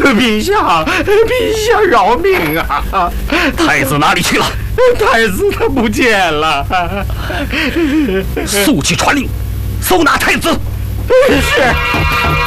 陛下饶命啊！ 太子哪里去了？ 太子他不见了。 速去传令，搜拿太子。 是。